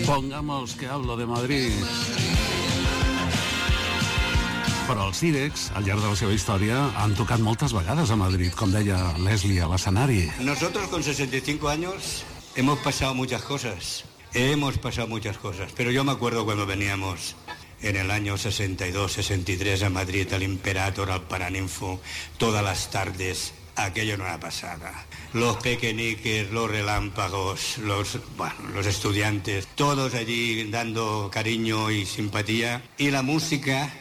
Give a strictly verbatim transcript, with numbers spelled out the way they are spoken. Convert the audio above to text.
Pongamos que hablo de Madrid. Però els Sírex, al llarg de la seva història, han tocat moltes vegades a Madrid, com deia Leslie a l'escenari. Nosotros con sesenta y cinco años hemos pasado muchas cosas, hemos pasado muchas cosas, pero yo me acuerdo cuando veníamos en el año sesenta y dos, sesenta y tres a Madrid, al Imperator, al Paraninfo, todas las tardes, aquello no era pasada. Los pequeñiques, los relámpagos, los, bueno, los estudiantes, todos allí dando cariño y simpatía, y la música